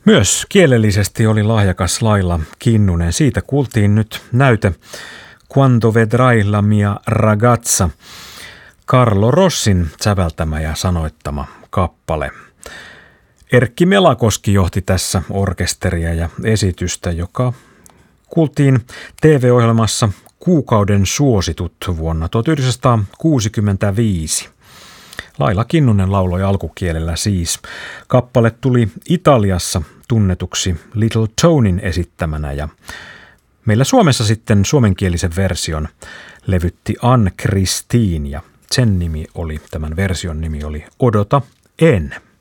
Myös kielellisesti oli lahjakas Laila Kinnunen. Siitä kuultiin nyt näyte Quando vedrai la mia ragazza, Carlo Rossin säveltämä ja sanoittama kappale. Erkki Melakoski johti tässä orkesteria ja esitystä, joka kuultiin TV-ohjelmassa Kuukauden suositut vuonna 1965. Laila Kinnunen lauloi alkukielellä siis. Kappale tuli Italiassa tunnetuksi Little Tonin esittämänä ja meillä Suomessa sitten suomenkielisen version levytti Ann Kristiin ja tämän version nimi oli Odota en.